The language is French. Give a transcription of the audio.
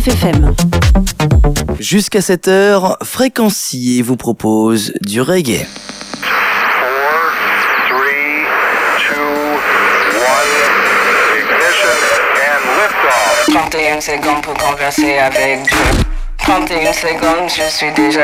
FM. Jusqu'à 7h, Fréquencier vous propose du reggae. 31 secondes pour converser avec Dieu. 31 secondes, je suis déjà